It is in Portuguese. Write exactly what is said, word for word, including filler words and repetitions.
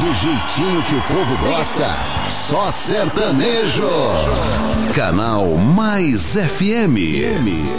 Do jeitinho que o povo gosta, só sertanejo. Canal Mais F M.